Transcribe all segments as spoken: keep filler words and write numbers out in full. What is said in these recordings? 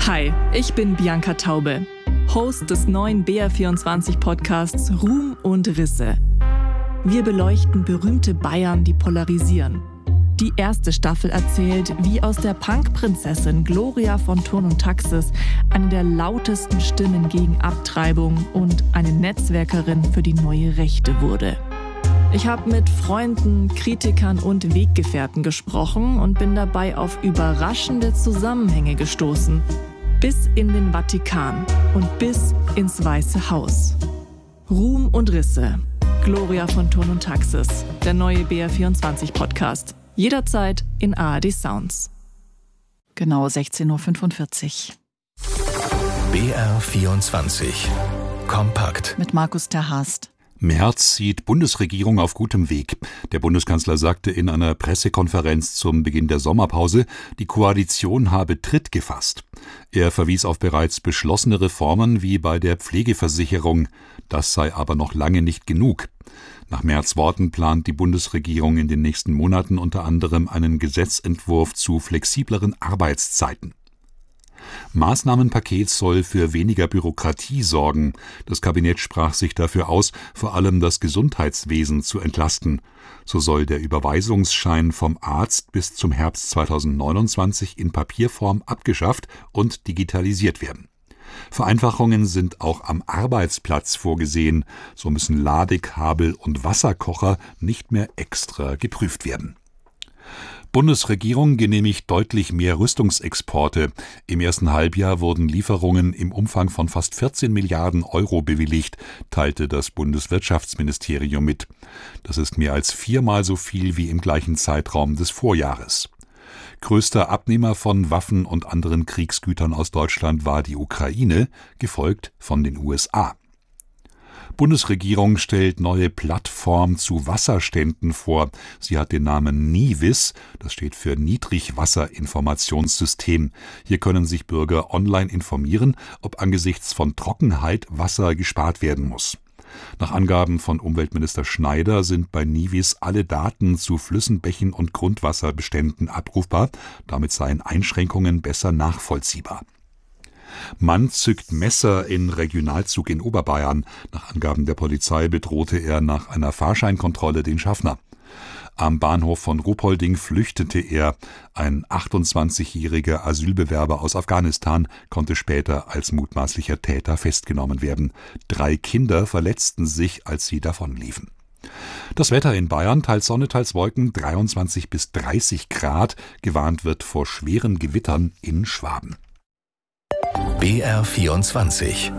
Hi, ich bin Bianca Taube, Host des neuen B R vierundzwanzig Podcasts Ruhm und Risse. Wir beleuchten berühmte Bayern, die polarisieren. Die erste Staffel erzählt, wie aus der Punkprinzessin Gloria von Thurn und Taxis eine der lautesten Stimmen gegen Abtreibung und eine Netzwerkerin für die neue Rechte wurde. Ich habe mit Freunden, Kritikern und Weggefährten gesprochen und bin dabei auf überraschende Zusammenhänge gestoßen. Bis in den Vatikan und bis ins Weiße Haus. Ruhm und Risse. Gloria von Thurn und Taxis. Der neue B R vierundzwanzig Podcast. Jederzeit in A R D Sounds. Genau sechzehn Uhr fünfundvierzig. B R vierundzwanzig. Kompakt. Mit Markus Terhast. Merz sieht Bundesregierung auf gutem Weg. Der Bundeskanzler sagte in einer Pressekonferenz zum Beginn der Sommerpause, die Koalition habe Tritt gefasst. Er verwies auf bereits beschlossene Reformen wie bei der Pflegeversicherung. Das sei aber noch lange nicht genug. Nach Merz' Worten plant die Bundesregierung in den nächsten Monaten unter anderem einen Gesetzentwurf zu flexibleren Arbeitszeiten. Maßnahmenpaket soll für weniger Bürokratie sorgen. Das Kabinett sprach sich dafür aus, vor allem das Gesundheitswesen zu entlasten. So soll der Überweisungsschein vom Arzt bis zum Herbst zweitausendneunundzwanzig in Papierform abgeschafft und digitalisiert werden. Vereinfachungen sind auch am Arbeitsplatz vorgesehen. So müssen Ladekabel und Wasserkocher nicht mehr extra geprüft werden. Bundesregierung genehmigt deutlich mehr Rüstungsexporte. Im ersten Halbjahr wurden Lieferungen im Umfang von fast vierzehn Milliarden Euro bewilligt, teilte das Bundeswirtschaftsministerium mit. Das ist mehr als viermal so viel wie im gleichen Zeitraum des Vorjahres. Größter Abnehmer von Waffen und anderen Kriegsgütern aus Deutschland war die Ukraine, gefolgt von den U S A. Bundesregierung stellt neue Plattform zu Wasserständen vor. Sie hat den Namen NIWIS, das steht für Niedrigwasserinformationssystem. Hier können sich Bürger online informieren, ob angesichts von Trockenheit Wasser gespart werden muss. Nach Angaben von Umweltminister Schneider sind bei NIWIS alle Daten zu Flüssen, Bächen und Grundwasserbeständen abrufbar. Damit seien Einschränkungen besser nachvollziehbar. Mann zückt Messer in Regionalzug in Oberbayern. Nach Angaben der Polizei bedrohte er nach einer Fahrscheinkontrolle den Schaffner. Am Bahnhof von Ruhpolding flüchtete er. Ein achtundzwanzigjähriger Asylbewerber aus Afghanistan konnte später als mutmaßlicher Täter festgenommen werden. Drei Kinder verletzten sich, als sie davonliefen. Das Wetter in Bayern, teils Sonne, teils Wolken, dreiundzwanzig bis dreißig Grad. Gewarnt wird vor schweren Gewittern in Schwaben. B R vierundzwanzig.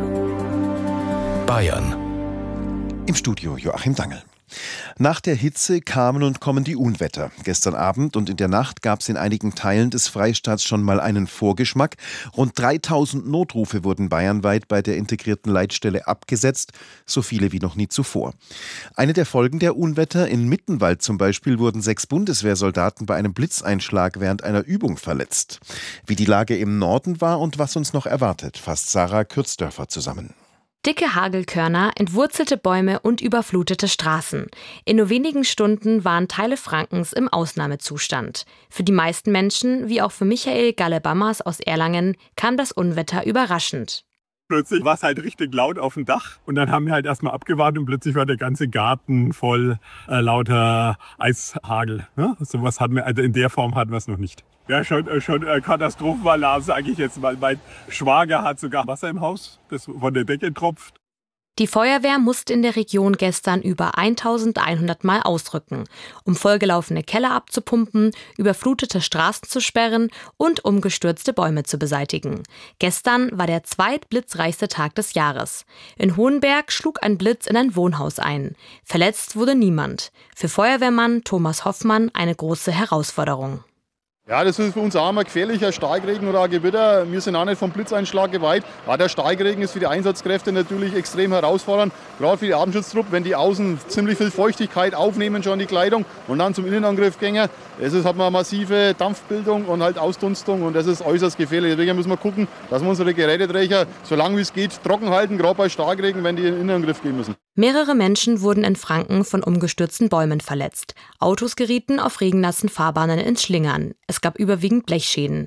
Bayern. Im Studio Joachim Dangel. Nach der Hitze kamen und kommen die Unwetter. Gestern Abend und in der Nacht gab es in einigen Teilen des Freistaats schon mal einen Vorgeschmack. Rund dreitausend Notrufe wurden bayernweit bei der integrierten Leitstelle abgesetzt, so viele wie noch nie zuvor. Eine der Folgen der Unwetter: in Mittenwald zum Beispiel wurden sechs Bundeswehrsoldaten bei einem Blitzeinschlag während einer Übung verletzt. Wie die Lage im Norden war und was uns noch erwartet, fasst Sarah Kürzdörfer zusammen. Dicke Hagelkörner, entwurzelte Bäume und überflutete Straßen. In nur wenigen Stunden waren Teile Frankens im Ausnahmezustand. Für die meisten Menschen, wie auch für Michael Gallebammers aus Erlangen, kam das Unwetter überraschend. Plötzlich war es halt richtig laut auf dem Dach und dann haben wir halt erstmal abgewartet und plötzlich war der ganze Garten voll äh, lauter Eishagel. Ja? Sowas hatten wir, also in der Form hatten wir es noch nicht. Ja, schon, schon äh, Katastrophenalarm, sage ich jetzt mal. Mein Schwager hat sogar Wasser im Haus, das von der Decke tropft. Die Feuerwehr musste in der Region gestern über eintausendeinhundert Mal ausrücken, um vollgelaufene Keller abzupumpen, überflutete Straßen zu sperren und umgestürzte Bäume zu beseitigen. Gestern war der zweitblitzreichste Tag des Jahres. In Hohenberg schlug ein Blitz in ein Wohnhaus ein. Verletzt wurde niemand. Für Feuerwehrmann Thomas Hoffmann eine große Herausforderung. Ja, das ist für uns auch immer gefährlicher Starkregen oder ein Gewitter. Wir sind auch nicht vom Blitzeinschlag geweiht. Aber der Starkregen ist für die Einsatzkräfte natürlich extrem herausfordernd. Gerade für die Atemschutztruppe, wenn die außen ziemlich viel Feuchtigkeit aufnehmen, schon die Kleidung, und dann zum Innenangriff gehen. Es ist, hat man massive Dampfbildung und halt Ausdunstung, und das ist äußerst gefährlich. Deswegen müssen wir gucken, dass wir unsere Geräteträger, solange wie es geht, trocken halten, gerade bei Starkregen, wenn die in den Innenangriff gehen müssen. Mehrere Menschen wurden in Franken von umgestürzten Bäumen verletzt. Autos gerieten auf regennassen Fahrbahnen ins Schlingern. Es gab überwiegend Blechschäden.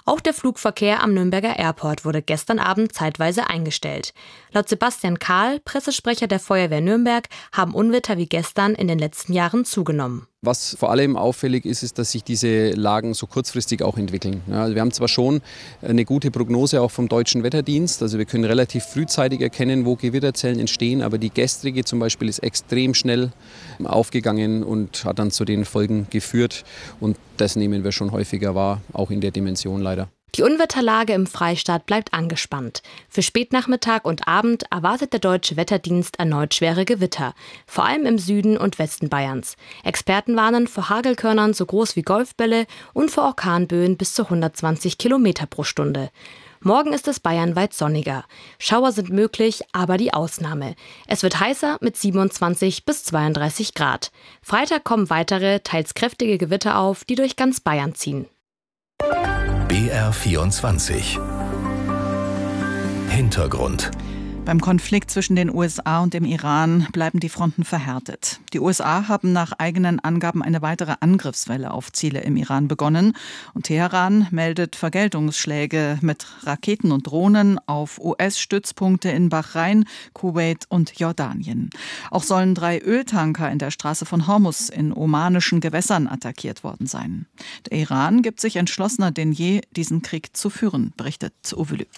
Auch der Flugverkehr am Nürnberger Airport wurde gestern Abend zeitweise eingestellt. Laut Sebastian Kahl, Pressesprecher der Feuerwehr Nürnberg, haben Unwetter wie gestern in den letzten Jahren zugenommen. Was vor allem auffällig ist, ist, dass sich diese Lagen so kurzfristig auch entwickeln. Ja, also wir haben zwar schon eine gute Prognose auch vom Deutschen Wetterdienst, also wir können relativ frühzeitig erkennen, wo Gewitterzellen entstehen, aber die gestrige zum Beispiel ist extrem schnell aufgegangen und hat dann zu den Folgen geführt und das nehmen wir schon häufiger wahr, auch in der Dimension leider. Die Unwetterlage im Freistaat bleibt angespannt. Für Spätnachmittag und Abend erwartet der Deutsche Wetterdienst erneut schwere Gewitter, vor allem im Süden und Westen Bayerns. Experten warnen vor Hagelkörnern so groß wie Golfbälle und vor Orkanböen bis zu hundertzwanzig Kilometer pro Stunde. Morgen ist es bayernweit sonniger. Schauer sind möglich, aber die Ausnahme. Es wird heißer mit siebenundzwanzig bis zweiunddreißig Grad. Freitag kommen weitere, teils kräftige Gewitter auf, die durch ganz Bayern ziehen. B R vierundzwanzig. Hintergrund. Beim Konflikt zwischen den U S A und dem Iran bleiben die Fronten verhärtet. Die U S A haben nach eigenen Angaben eine weitere Angriffswelle auf Ziele im Iran begonnen. Und Teheran meldet Vergeltungsschläge mit Raketen und Drohnen auf U S-Stützpunkte in Bahrain, Kuwait und Jordanien. Auch sollen drei Öltanker in der Straße von Hormuz in omanischen Gewässern attackiert worden sein. Der Iran gibt sich entschlossener denn je, diesen Krieg zu führen, berichtet Uwe Lüb.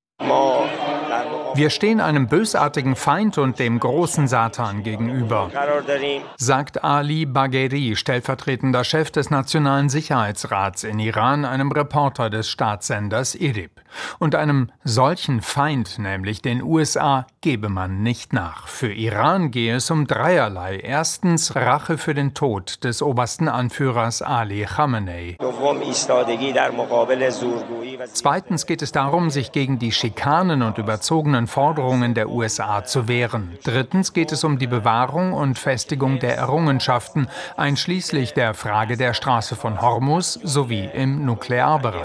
Wir stehen einem bösartigen Feind und dem großen Satan gegenüber, sagt Ali Bagheri, stellvertretender Chef des Nationalen Sicherheitsrats in Iran, einem Reporter des Staatssenders I R I B. Und einem solchen Feind, nämlich den U S A, gebe man nicht nach. Für Iran gehe es um dreierlei. Erstens Rache für den Tod des obersten Anführers Ali Khamenei. Zweitens geht es darum, sich gegen die Schikanen und überzogenen Forderungen der U S A zu wehren. Drittens geht es um die Bewahrung und Festigung der Errungenschaften, einschließlich der Frage der Straße von Hormuz sowie im Nuklearbereich.